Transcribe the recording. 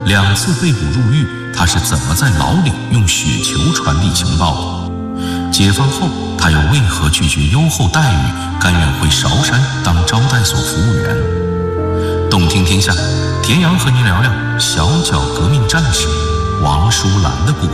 2次被捕入狱，他是怎么在牢里用雪球传递情报的？解放后，他又为何拒绝优厚待遇，甘愿回韶山当招待所服务员？动听天下，田阳和您聊聊小脚革命战士王淑兰的故事。